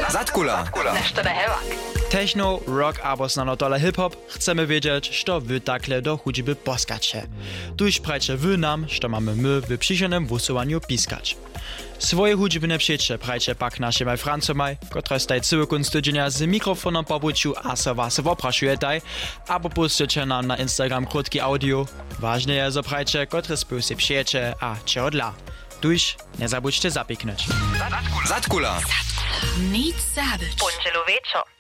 Zatkula. Nešto da hewak. Techno, rock albo znanotole hip-hop chcemy wiedzieć, co wy takle do hudźby poskacie. Tuż prajcie wy nam, co mamy my w przyjrzanym głosowaniu piskać. Swoje hudźbne przyjście prajcie pak naszym Francomaj, które staj cały kunst tydzienia z mikrofonem po buciu a se was opraszujecie, albo puszczycie nam na Instagram krótki audio. Ważne jest, że prajcie, które spłysie przyjecie, a cię odla. Tuż nie zabudźcie zapiknąć. Zatkula. Nic zabyć. Ponczelu wieczo.